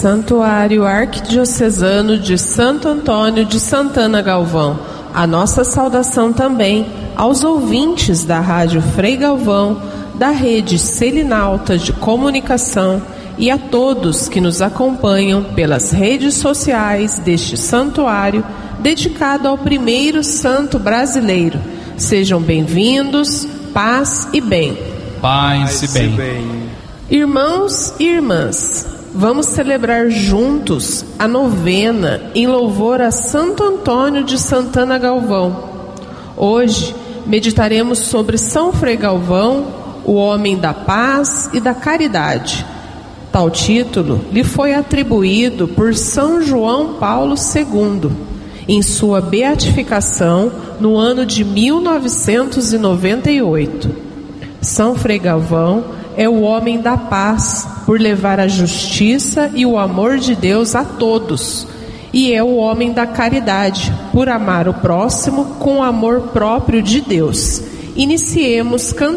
Santuário Arquidiocesano de Santo Antônio de Santana Galvão. A nossa saudação também aos ouvintes da Rádio Frei Galvão, da Rede Selinalta de Comunicação e a todos que nos acompanham pelas redes sociais deste santuário dedicado ao primeiro santo brasileiro. Sejam bem-vindos, paz e bem. Paz e bem. Irmãos e irmãs, vamos celebrar juntos a novena em louvor a Santo Antônio de Santana Galvão. Hoje meditaremos sobre São Frei Galvão, o homem da paz e da caridade. Tal título lhe foi atribuído por São João Paulo II, em sua beatificação no ano de 1998. São Frei Galvão é o homem da paz, por levar a justiça e o amor de Deus a todos, e é o homem da caridade, por amar o próximo com o amor próprio de Deus. Iniciemos cantando.